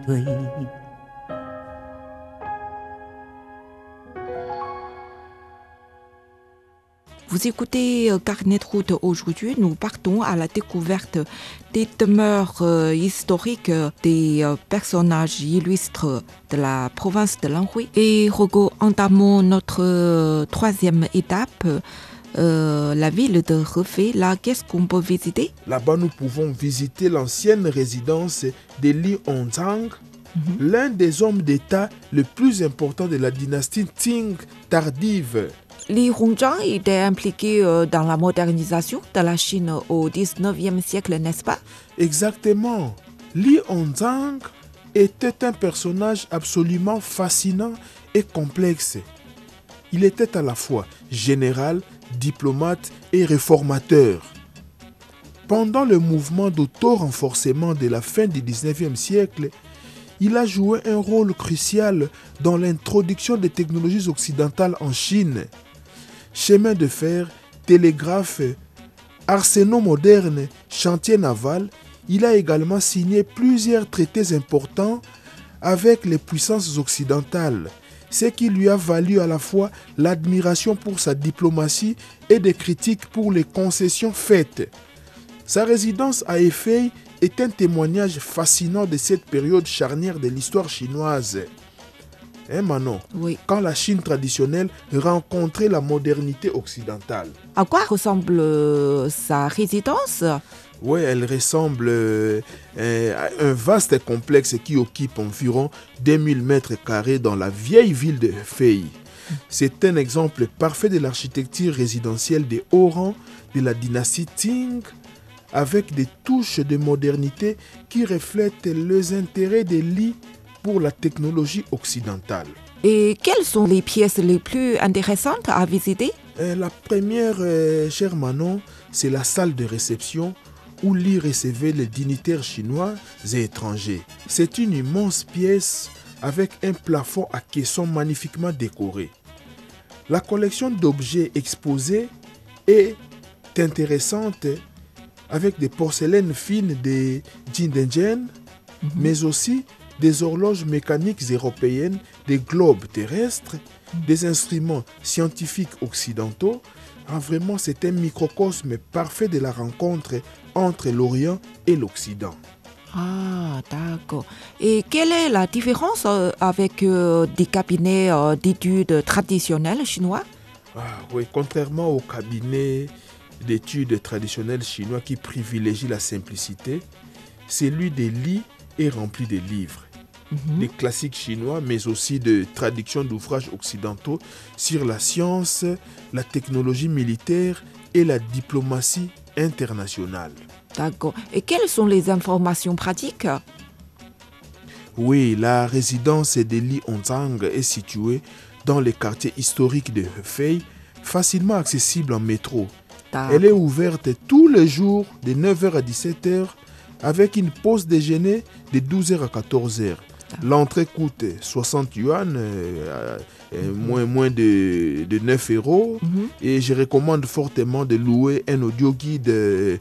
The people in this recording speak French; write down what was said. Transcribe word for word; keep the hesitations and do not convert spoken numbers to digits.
Vous écoutez Carnet de route. Aujourd'hui, nous partons à la découverte des demeures euh, historiques des euh, personnages illustres de la province de l'Anhui. Et Rogo, entamons notre euh, troisième étape, euh, la ville de Hefei. Là, qu'est-ce qu'on peut visiter? Là-bas, nous pouvons visiter l'ancienne résidence de Li Hongzhang, mm-hmm. l'un des hommes d'État les plus importants de la dynastie Qing tardive. Li Hongzhang était impliqué dans la modernisation de la Chine au dix-neuvième siècle, n'est-ce pas? Exactement. Li Hongzhang était un personnage absolument fascinant et complexe. Il était à la fois général, diplomate et réformateur. Pendant le mouvement d'auto-renforcement de la fin du dix-neuvième siècle, il a joué un rôle crucial dans l'introduction des technologies occidentales en Chine. Chemin de fer, télégraphe, arsenaux modernes, chantiers navals, il a également signé plusieurs traités importants avec les puissances occidentales, ce qui lui a valu à la fois l'admiration pour sa diplomatie et des critiques pour les concessions faites. Sa résidence à Hefei est un témoignage fascinant de cette période charnière de l'histoire chinoise. Hein, Manon? Oui. Quand la Chine traditionnelle rencontrait la modernité occidentale. À quoi ressemble euh, sa résidence? Oui, elle ressemble euh, à un vaste complexe qui occupe environ deux mille mètres carrés dans la vieille ville de Hefei. C'est un exemple parfait de l'architecture résidentielle de haut rang de la dynastie Qing, avec des touches de modernité qui reflètent les intérêts des Li pour la technologie occidentale. Et quelles sont les pièces les plus intéressantes à visiter? euh, La première, euh, cher Manon, c'est la salle de réception où Li recevait les dignitaires chinois et étrangers. C'est une immense pièce avec un plafond à caissons magnifiquement décoré. La collection d'objets exposés est intéressante avec des porcelaines fines de Jingdezhen, mm-hmm. mais aussi des horloges mécaniques européennes, des globes terrestres, des instruments scientifiques occidentaux. Ah, vraiment, c'est un microcosme parfait de la rencontre entre l'Orient et l'Occident. Ah, d'accord. Et quelle est la différence euh, avec euh, des cabinets euh, d'études traditionnels chinois? Ah, oui, contrairement aux cabinets d'études traditionnels chinois qui privilégient la simplicité, celui des Li est rempli de livres. Mm-hmm. Des classiques chinois, mais aussi de traductions d'ouvrages occidentaux sur la science, la technologie militaire et la diplomatie internationale. D'accord. Et quelles sont les informations pratiques? Oui, la résidence de Li Hongzhang est située dans les quartiers historiques de Hefei, facilement accessible en métro. D'accord. Elle est ouverte tous les jours de neuf heures à dix-sept heures avec une pause déjeuner de douze heures à quatorze heures. L'entrée coûte soixante yuan, euh, euh, mm-hmm. moins, moins de, de neuf euros. Mm-hmm. Et je recommande fortement de louer un audio guide euh,